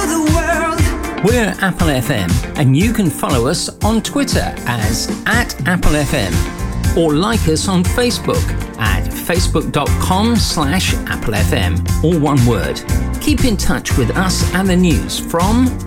the world. We're Apple FM, and you can follow us on Twitter as @AppleFM, or like us on Facebook at facebook.com/AppleFM, all one word. Keep in touch with us and the news from